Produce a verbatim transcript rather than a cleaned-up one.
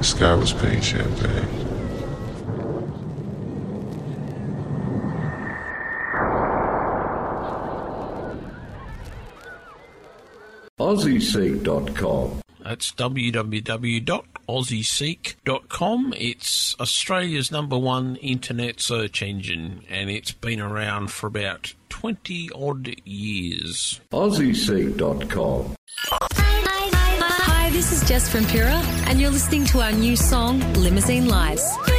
The sky was pink champagne. Aussie Seek dot com. That's w w w dot aussie seek dot com. It's Australia's number one internet search engine, and it's been around for about twenty odd years. Aussie Seek dot com. Hi, this is Jess from Pura, and you're listening to our new song, Limousine Lights.